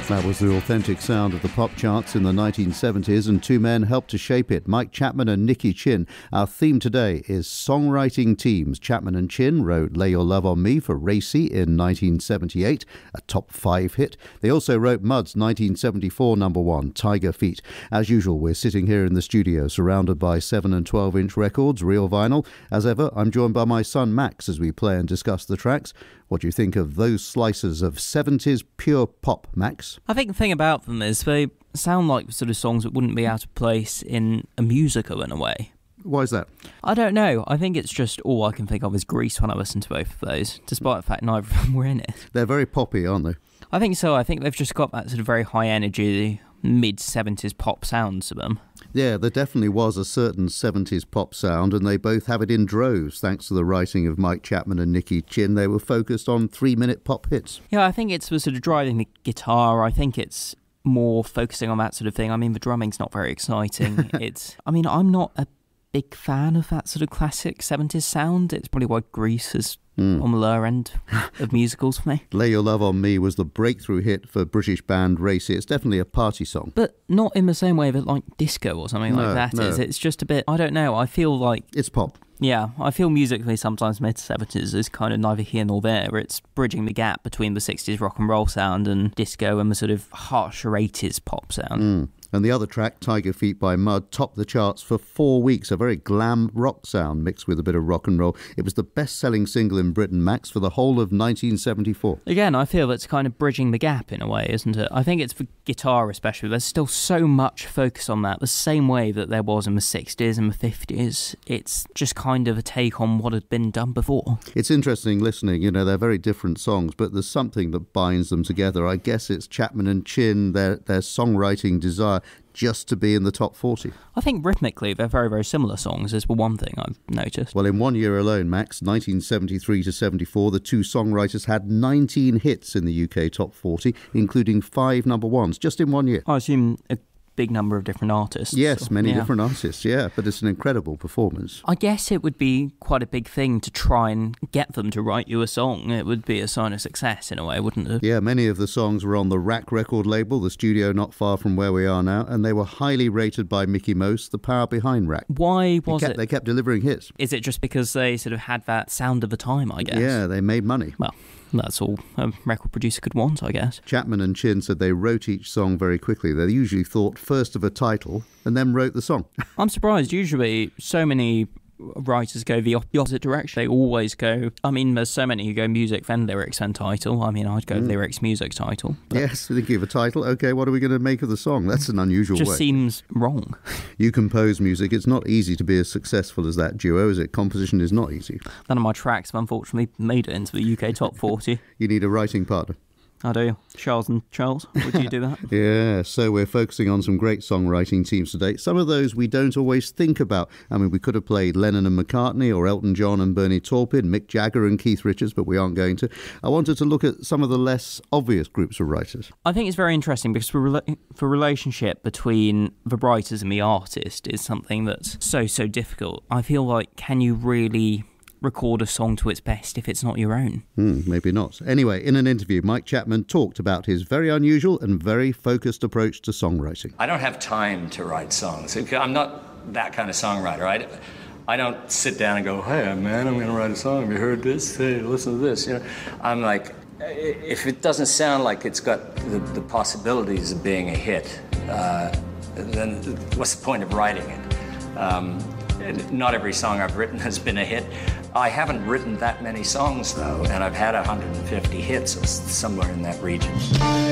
That was the authentic sound of the pop charts in the 1970s, and two men helped to shape it, Mike Chapman and Nicky Chinn. Our theme today is songwriting teams. Chapman and Chinn wrote Lay Your Love on Me for Racy in 1978, a top 5 hit. They also wrote Mud's 1974 number 1, Tiger Feet. As usual, we're sitting here in the studio surrounded by 7 and 12-inch records, real vinyl. As ever, I'm joined by my son Max as we play and discuss the tracks. What do you think of those slices of 70s pure pop, Max? I think the thing about them is they sound like sort of songs that wouldn't be out of place in a musical in a way. Why is that? I don't know. I think it's just all I can think of is Grease when I listen to both of those, despite the fact neither of them were in it. They're very poppy, aren't they? I think so. I think they've just got that sort of very high energy, mid-70s pop sound to them. Yeah, there definitely was a certain 70s pop sound, and they both have it in droves, thanks to the writing of Mike Chapman and Nicky Chinn. They were focused on 3-minute pop hits. Yeah, I think it's the sort of driving the guitar. I think it's more focusing on that sort of thing. I mean, the drumming's not very exciting. I'm not a big fan of that sort of classic 70s sound. It's probably why Grease is on the lower end of musicals for me. Lay Your Love on Me was the breakthrough hit for British band Racy. It's definitely a party song. But not in the same way that like disco or something like that is. It's just a bit, I don't know, I feel like... It's pop. Yeah, I feel musically sometimes mid-70s is kind of neither here nor there. It's bridging the gap between the 60s rock and roll sound and disco and the sort of harsher 80s pop sound. And the other track, Tiger Feet by Mud, topped the charts for 4 weeks. A very glam rock sound mixed with a bit of rock and roll. It was the best-selling single in Britain, Max, for the whole of 1974. Again, I feel it's kind of bridging the gap in a way, isn't it? I think it's for guitar especially. There's still so much focus on that, the same way that there was in the 60s and the 50s. It's just kind of a take on what had been done before. It's interesting listening. You know, they're very different songs, but there's something that binds them together. I guess it's Chapman and Chinn, their songwriting desire just to be in the top 40. I think rhythmically they're very, very similar songs is the one thing I've noticed. Well, in 1 year alone, Max, 1973 to 74, the two songwriters had 19 hits in the UK top 40, including 5 number ones, just in 1 year. I assume a big number of different artists. Yes, many different artists, but it's an incredible performance. I guess it would be quite a big thing to try and get them to write you a song. It would be a sign of success in a way, wouldn't it? Yeah, many of the songs were on the Rack record label, the studio not far from where we are now, and they were highly rated by Mickey Most, the power behind Rack. Why was it? They kept delivering hits. Is it just because they sort of had that sound of the time, I guess? Yeah, they made money. Well, that's all a record producer could want, I guess. Chapman and Chinn said they wrote each song very quickly. They usually thought first of a title and then wrote the song. I'm surprised. Usually so many writers go the opposite direction. They always go, I mean, there's so many who go music, then lyrics, then title. I mean, I'd go lyrics, music, title. Yes, thinking of a title. Okay, what are we going to make of the song? That's an unusual way. Just seems wrong. You compose music. It's not easy to be as successful as that duo, is it? Composition is not easy. None of my tracks have unfortunately made it into the UK top 40. You need a writing partner. I do. Charles and Charles, would you do that? Yeah, so we're focusing on some great songwriting teams today. Some of those we don't always think about. I mean, we could have played Lennon and McCartney or Elton John and Bernie Taupin, Mick Jagger and Keith Richards, but we aren't going to. I wanted to look at some of the less obvious groups of writers. I think it's very interesting because the relationship between the writers and the artist is something that's so difficult. I feel like, can you really record a song to its best if it's not your own? Maybe not. Anyway, in an interview, Mike Chapman talked about his very unusual and very focused approach to songwriting. I don't have time to write songs. I'm not that kind of songwriter. I don't sit down and go, hey, man, I'm going to write a song. Have you heard this? Hey, listen to this. You know, I'm like, if it doesn't sound like it's got the possibilities of being a hit, then what's the point of writing it? Not every song I've written has been a hit. I haven't written that many songs, though, and I've had 150 hits, somewhere in that region.